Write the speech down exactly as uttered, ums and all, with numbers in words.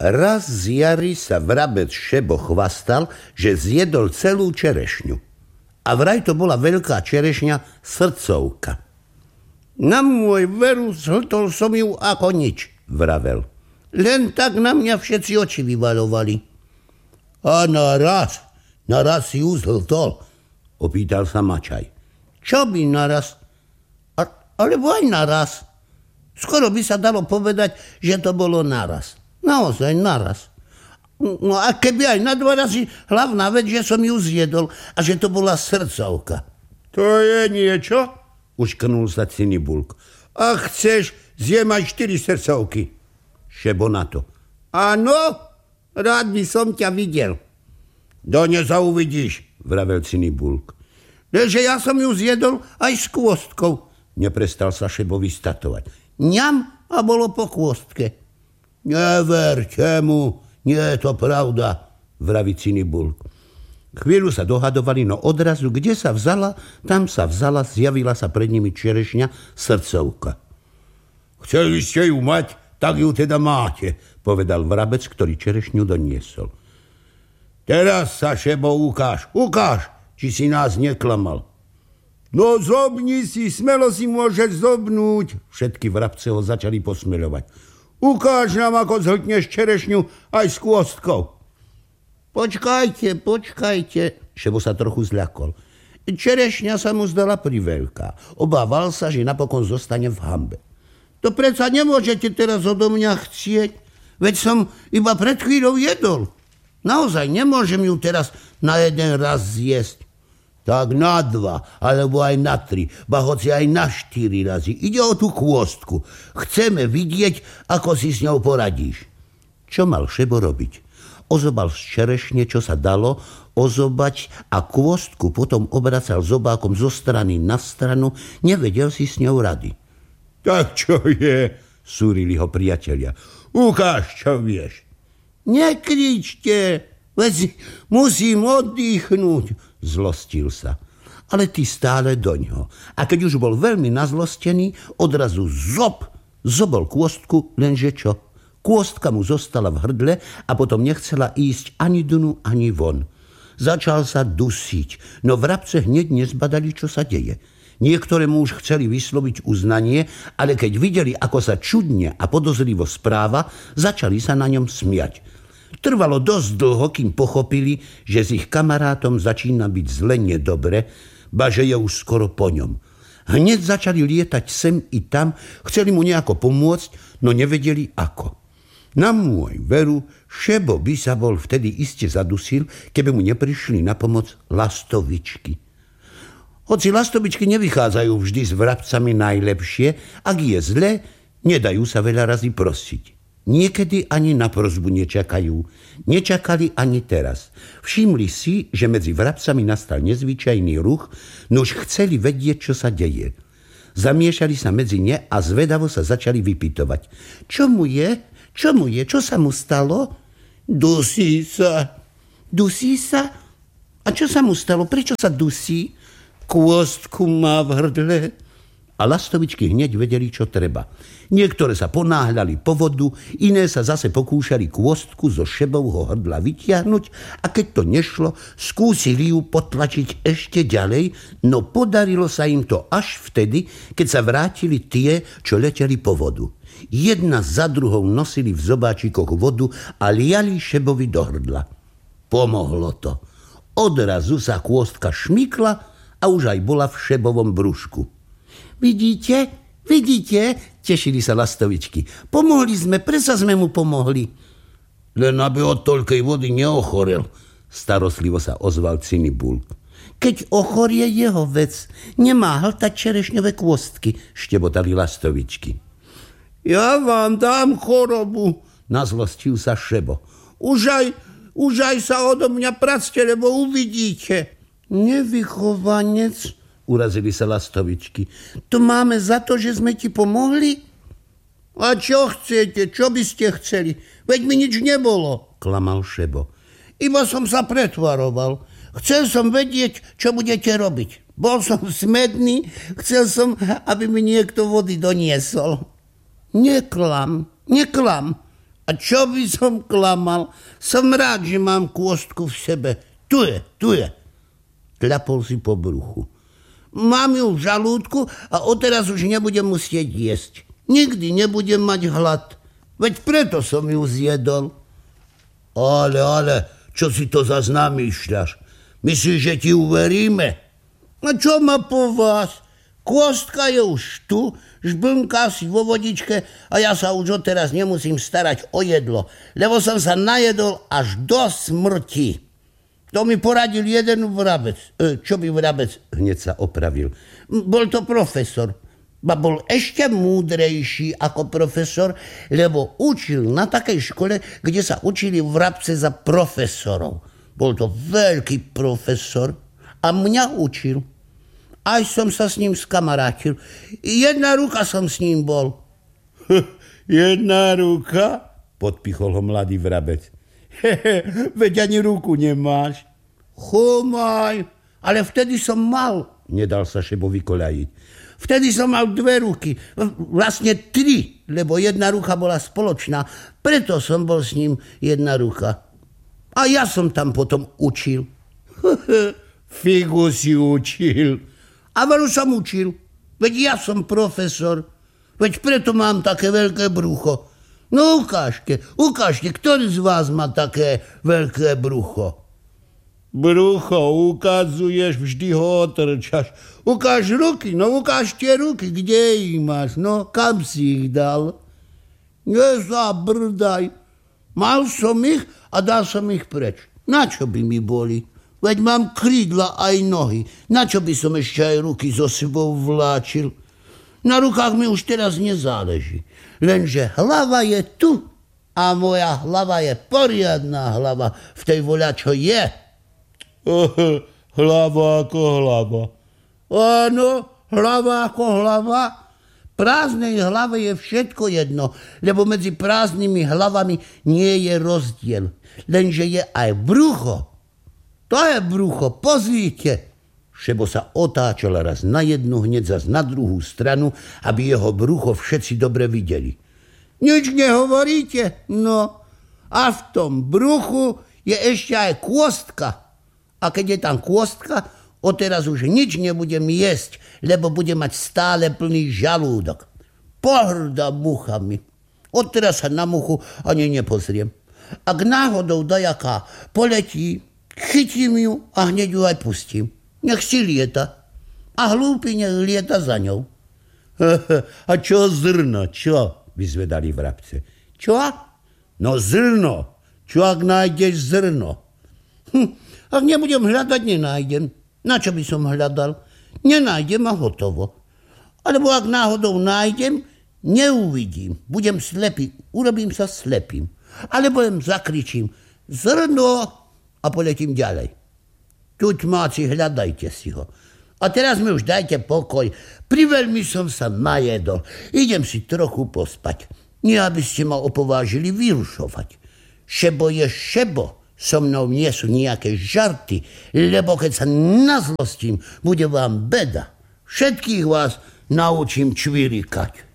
Raz z jary sa vrabec Šebo chvastal, že zjedol celú čerešňu. A vraj to bola veľká čerešňa srdcovka. Na môj veru zhltol som ju ako nič, vravel. Len tak na mňa všetci oči vyvaľovali. A naraz, naraz si ju zhltol, opýtal sa Mačaj. Čo by naraz? A, alebo aj naraz. Skoro by sa dalo povedať, že to bolo naraz. Naozaj naraz. No a keby aj na dva razy, hlavná vec, že som ju zjedol a že to bola srdcovka. To je niečo? Uškrnul sa Cinibulk. A chceš, zjem aj štyri srdcovky. Šebo na to. Áno, rád by som ťa videl. Done sa uvidíš, vravel Cinibulk. Leže ja som ju zjedol aj s kôstkou. Neprestal sa Šebo vystatovať. Ňam a bolo po kôstke. Neverte mu, nie je to pravda, vraví Cinibulk. Chvíľu sa dohadovali, no odrazu, kde sa vzala, tam sa vzala, zjavila sa pred nimi čerešňa srdcovka. Chceli ste ju mať, tak ju teda máte, povedal vrabec, ktorý čerešňu doniesol. Teraz sa, Šebo, ukáž, ukáž, či si nás neklamal. No zobni si, smelo si môžeš zobnúť. Všetky vrabce ho začali posmeľovať. Ukáž nám, ako zhltneš čerešňu aj s kôstkou. Počkajte, počkajte, Šebo sa trochu zľakol. Čerešňa sa mu zdala priveľká. Obával sa, že napokon zostane v hanbe. To predsa nemôžete teraz odo mňa chcieť, veď som iba pred chvíľou jedol. Naozaj nemôžem ju teraz na jeden raz zjesť. Tak na dva, alebo aj na tri, ba hoci aj na štyri razy. Ide o tú kôstku. Chceme vidieť, ako si s ňou poradíš. Čo mal Šebo robiť? Ozobal z čerešne, čo sa dalo, ozobať a kôstku potom obracal zobákom zo strany na stranu, nevedel si s ňou rady. Tak čo je? Súrili ho priatelia. Ukáž, čo vieš. Nekričte, veď musím oddychnúť. Zlostil sa. Ale ty stále doňho. A keď už bol veľmi nazlostený, odrazu zob, zobol kôstku, lenže čo? Kôstka mu zostala v hrdle a potom nechcela ísť ani dnu, ani von. Začal sa dusiť, no vrabce hneď nezbadali, čo sa deje. Niektoré mu už chceli vysloviť uznanie, ale keď videli, ako sa čudne a podozrivo správa, začali sa na ňom smiať. Trvalo dosť dlho, kým pochopili, že s ich kamarátom začína byť zle nedobre, ba že je už skoro po ňom. Hneď začali lietať sem i tam, chceli mu nejako pomôcť, no nevedeli ako. Na môj veru, Šebo by sa bol vtedy iste zadusil, keby mu neprišli na pomoc lastovičky. Hoci lastovičky nevychádzajú vždy s vrabcami najlepšie, ak je zle, nedajú sa veľa razy prosiť. Niekedy ani na prosbu nečakajú. Nečakali ani teraz. Všimli si, že medzi vrabcami nastal nezvyčajný ruch, no už chceli vedieť, čo sa deje. Zamiešali sa medzi ne a zvedavo sa začali vypytovať. Čo mu je? Čo mu je? Čo sa mu stalo? Dusí sa. Dusí sa? A čo sa mu stalo? Prečo sa dusí? Kôstku má v hrdle. A lastovičky hneď vedeli, čo treba. Niektoré sa ponáhľali po vodu, iné sa zase pokúšali kôstku zo Šebovho hrdla vytiahnuť a keď to nešlo, skúsili ju potlačiť ešte ďalej, no podarilo sa im to až vtedy, keď sa vrátili tie, čo leteli po vodu. Jedna za druhou nosili v zobáčikoch vodu a liali Šebovi do hrdla. Pomohlo to. Odrazu sa kôstka šmykla a už aj bola v Šebovom brúšku. Vidíte? Vidíte? Tešili sa lastovičky. Pomohli sme, presa sme mu pomohli. Len aby od toľkej vody neochorel, starostlivo sa ozval Cinibulk. Keď ochorie jeho vec, nemá hltať čerešňové kôstky, štebotali lastovičky. Ja vám dám chorobu, nazlostil sa Šebo. Už aj, už aj sa odo mňa practe, lebo uvidíte. Nevychovanec, urazili sa lastovičky. To máme za to, že sme ti pomohli? A čo chcete? Čo by ste chceli? Veď mi nič nebolo, klamal Šebo. Iba som sa pretvaroval. Chcel som vedieť, čo budete robiť. Bol som smedný, chcel som, aby mi niekto vody doniesol. Neklam, neklam, A čo by som klamal? Som rád, že mám kôstku v sebe. Tu je, tu je. Tľapol si po bruchu. Mám ju v žalúdku a odteraz už nebudem musieť jesť. Nikdy nebudem mať hlad. Veď preto som ju zjedol. Ale, ale, čo si to zas namýšľaš? Myslíš, že ti uveríme? A čo ma po vás? Kôstka je už tu, žblnká si vo vodičke a ja sa už odteraz nemusím starať o jedlo, lebo som sa najedol až do smrti. To mi poradil jeden vrabec. E, čo by vrabec? Hneď sa opravil. Bol to profesor. Ba bol ešte múdrejší ako profesor, lebo učil na takej škole, kde sa učili vrabce za profesorov. Bol to veľký profesor a mňa učil. Aj som sa s ním skamarátil. Jedna ruka som s ním bol. Jedna ruka? Podpichol ho mladý vrabec. Hehe, veď ani ruku nemáš. Chumaj, ale vtedy som mal. Nedal sa Šebo vykoľajiť. Vtedy som mal dve ruky, vlastne tri, lebo jedna ruka bola spoločná. Preto som bol s ním jedna ruka. A ja som tam potom učil. Figu si učil. A veľa som učil. Veď ja som profesor. Veď preto mám také veľké brucho. No ukážte, ukážte, ktorý z vás má také veľké brucho? Brucho ukazuješ, vždy ho otrčaš. Ukáž ruky, no ukážte ruky, kde ich máš, no kam si ich dal? Nezabrdaj. Mal som ich a dal som ich preč. Na čo by mi boli? Veď mám krídla aj nohy. Na čo by som ešte aj ruky so sebou vláčil? Na rukách mi už teraz nezáleží. Lenže hlava je tu. A moja hlava je poriadna hlava. V tej voľa, čo je. Oh, hlava ako hlava. Áno, hlava ako hlava. Prázdnej hlave je všetko jedno, lebo medzi prázdnymi hlavami nie je rozdiel. Lenže je aj brucho. To je brucho, pozrite. Šebo sa otáčal raz na jednu, hneď zas na druhú stranu, aby jeho brucho všetci dobre videli. Nič nehovoríte? No, a v tom bruchu je ešte aj kôstka. A keď je tam kôstka, odteraz už nič nebudem jesť, lebo budem mať stále plný žalúdok. Pohrdám muchami. Odteraz sa na muchu ani nepozriem. Ak náhodou dajaká poletí, chytím ju a hneď ju aj pustím. Nech si lieta. A hlúpy nech lieta za ňou. A čo zrno, čo? Vyzvedali vrabce. Čo? No zrno. Čo ak nájdeš zrno? Hm, ak nebudem hľadať, nenájdem. Na čo by som hľadal? Nenájdem a hotovo. Alebo ak náhodou nájdem, neuvidím. Budem slepý. Urobím sa slepým. Alebo len zakričím zrno a poletím ďalej. Tuťmáci, hľadajte si ho. A teraz mi už dajte pokoj. Priveľmi som sa najedol. Idem si trochu pospať. Nie, aby ste ma opovážili vyrušovať. Šebo je šebo. So mnou nie sú nejaké žarty, lebo keď sa nazlostím, bude vám beda. Všetkých vás naučím čvirikať.